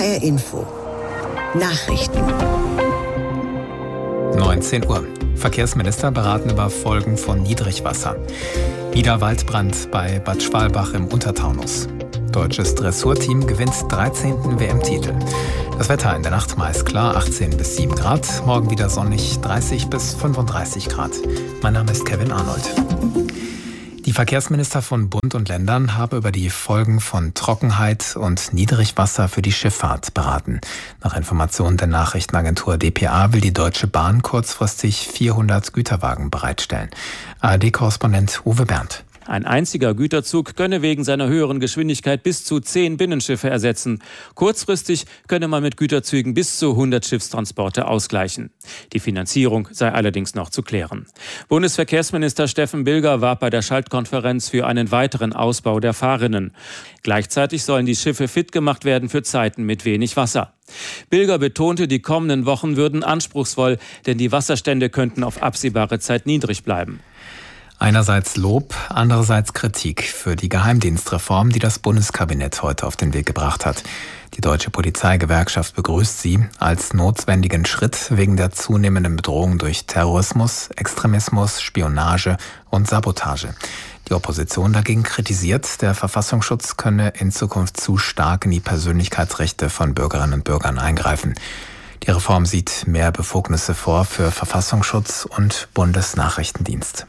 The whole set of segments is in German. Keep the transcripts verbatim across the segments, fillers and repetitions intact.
R Info Nachrichten. neunzehn Uhr. Verkehrsminister beraten über Folgen von Niedrigwasser. Wieder Waldbrand bei Bad Schwalbach im Untertaunus. Deutsches Dressurteam gewinnt dreizehnten W M-Titel. Das Wetter in der Nacht meist klar, achtzehn bis sieben Grad. Morgen wieder sonnig, dreißig bis fünfunddreißig Grad. Mein Name ist Kevin Arnold. Die Verkehrsminister von Bund und Ländern haben über die Folgen von Trockenheit und Niedrigwasser für die Schifffahrt beraten. Nach Informationen der Nachrichtenagentur D P A will die Deutsche Bahn kurzfristig vierhundert Güterwagen bereitstellen. A R D-Korrespondent Uwe Berndt. Ein einziger Güterzug könne wegen seiner höheren Geschwindigkeit bis zu zehn Binnenschiffe ersetzen. Kurzfristig könne man mit Güterzügen bis zu hundert Schiffstransporte ausgleichen. Die Finanzierung sei allerdings noch zu klären. Bundesverkehrsminister Steffen Bilger warb bei der Schaltkonferenz für einen weiteren Ausbau der Fahrrinnen. Gleichzeitig sollen die Schiffe fit gemacht werden für Zeiten mit wenig Wasser. Bilger betonte, die kommenden Wochen würden anspruchsvoll, denn die Wasserstände könnten auf absehbare Zeit niedrig bleiben. Einerseits Lob, andererseits Kritik für die Geheimdienstreform, die das Bundeskabinett heute auf den Weg gebracht hat. Die Deutsche Polizeigewerkschaft begrüßt sie als notwendigen Schritt wegen der zunehmenden Bedrohung durch Terrorismus, Extremismus, Spionage und Sabotage. Die Opposition dagegen kritisiert, der Verfassungsschutz könne in Zukunft zu stark in die Persönlichkeitsrechte von Bürgerinnen und Bürgern eingreifen. Die Reform sieht mehr Befugnisse vor für Verfassungsschutz und Bundesnachrichtendienst.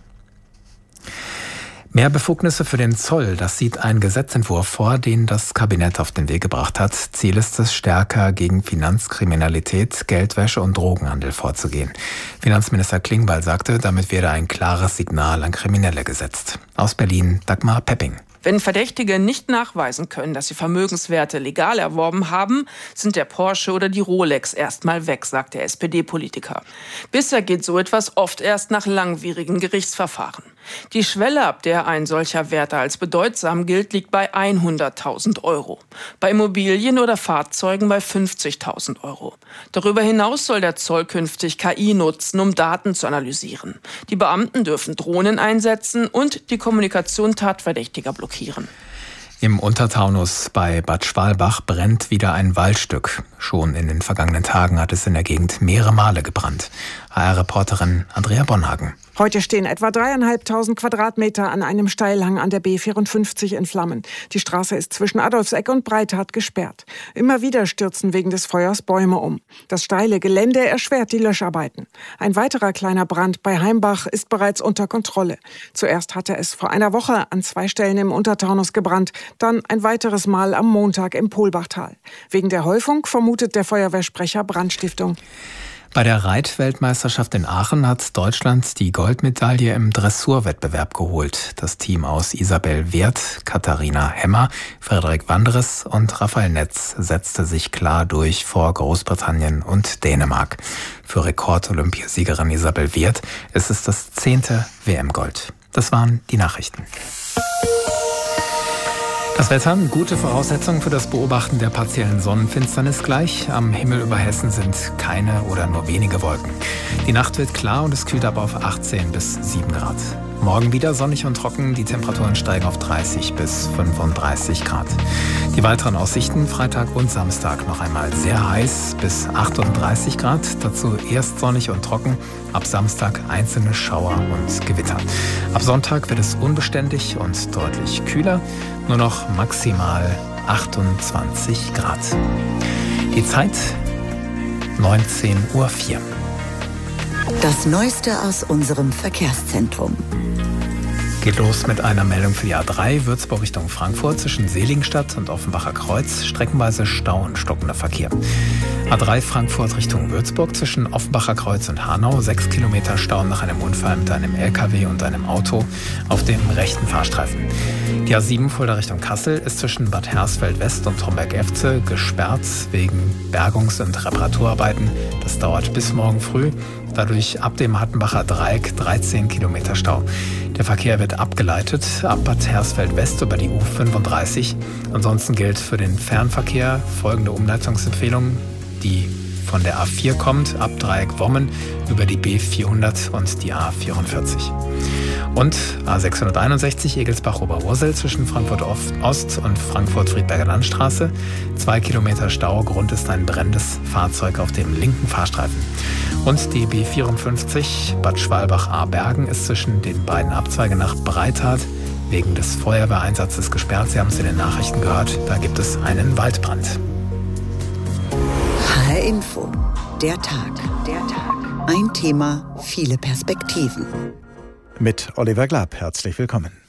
Mehr Befugnisse für den Zoll, das sieht ein Gesetzentwurf vor, den das Kabinett auf den Weg gebracht hat. Ziel ist es, stärker gegen Finanzkriminalität, Geldwäsche und Drogenhandel vorzugehen. Finanzminister Klingbeil sagte, damit werde ein klares Signal an Kriminelle gesetzt. Aus Berlin, Dagmar Pepping. Wenn Verdächtige nicht nachweisen können, dass sie Vermögenswerte legal erworben haben, sind der Porsche oder die Rolex erstmal weg, sagt der S P D-Politiker. Bisher geht so etwas oft erst nach langwierigen Gerichtsverfahren. Die Schwelle, ab der ein solcher Wert als bedeutsam gilt, liegt bei hunderttausend Euro. Bei Immobilien oder Fahrzeugen bei fünfzigtausend Euro. Darüber hinaus soll der Zoll künftig K I nutzen, um Daten zu analysieren. Die Beamten dürfen Drohnen einsetzen und die Kommunikation Tatverdächtiger blockieren. Im Untertaunus bei Bad Schwalbach brennt wieder ein Waldstück. Schon in den vergangenen Tagen hat es in der Gegend mehrere Male gebrannt. H R-Reporterin Andrea Bonhagen. Heute stehen etwa dreieinhalbtausend Quadratmeter an einem Steilhang an der B vierundfünfzig in Flammen. Die Straße ist zwischen Adolfseck und Breithardt gesperrt. Immer wieder stürzen wegen des Feuers Bäume um. Das steile Gelände erschwert die Löscharbeiten. Ein weiterer kleiner Brand bei Heimbach ist bereits unter Kontrolle. Zuerst hatte es vor einer Woche an zwei Stellen im Untertaunus gebrannt, dann ein weiteres Mal am Montag im Polbachtal. Wegen der Häufung vermutet der Feuerwehrsprecher Brandstiftung. Bei der Reitweltmeisterschaft in Aachen hat Deutschland die Goldmedaille im Dressurwettbewerb geholt. Das Team aus Isabel Wirth, Katharina Hemmer, Frederik Wandres und Raphael Netz setzte sich klar durch vor Großbritannien und Dänemark. Für Rekord-Olympiasiegerin Isabel Wirth ist es das zehnte W M-Gold. Das waren die Nachrichten. Das Wetter, gute Voraussetzungen für das Beobachten der partiellen Sonnenfinsternis gleich. Am Himmel über Hessen sind keine oder nur wenige Wolken. Die Nacht wird klar und es kühlt ab auf achtzehn bis sieben Grad. Morgen wieder sonnig und trocken, die Temperaturen steigen auf dreißig bis fünfunddreißig Grad. Die weiteren Aussichten, Freitag und Samstag noch einmal sehr heiß bis achtunddreißig Grad. Dazu erst sonnig und trocken, ab Samstag einzelne Schauer und Gewitter. Ab Sonntag wird es unbeständig und deutlich kühler, nur noch maximal achtundzwanzig Grad. Die Zeit neunzehn Uhr vier. Das Neueste aus unserem Verkehrszentrum. Geht los mit einer Meldung für die A drei, Würzburg Richtung Frankfurt, zwischen Seligenstadt und Offenbacher Kreuz, streckenweise Stau und stockender Verkehr. A drei Frankfurt Richtung Würzburg, zwischen Offenbacher Kreuz und Hanau, sechs Kilometer Stau nach einem Unfall mit einem L K W und einem Auto auf dem rechten Fahrstreifen. Die A sieben Fulda Richtung Kassel ist zwischen Bad Hersfeld West und Homberg-Efze gesperrt wegen Bergungs- und Reparaturarbeiten. Das dauert bis morgen früh. Dadurch ab dem Hattenbacher Dreieck dreizehn Kilometer Stau. Der Verkehr wird abgeleitet ab Bad Hersfeld West über die U fünfunddreißig. Ansonsten gilt für den Fernverkehr folgende Umleitungsempfehlung, die von der A vier kommt, ab Dreieck Wommen über die B vierhundert und die A vierundvierzig. Und A sechshunderteinundsechzig Egelsbach-Oberursel zwischen Frankfurt Ost und Frankfurt-Friedberger Landstraße. Zwei Kilometer Stau, Grund ist ein brennendes Fahrzeug auf dem linken Fahrstreifen. Und die B vierundfünfzig Bad Schwalbach-Abergen ist zwischen den beiden Abzweigen nach Breithardt wegen des Feuerwehreinsatzes gesperrt. Sie haben es in den Nachrichten gehört, da gibt es einen Waldbrand. H R Info, der Tag. Der Tag. Ein Thema, viele Perspektiven. Mit Oliver Glab, herzlich willkommen.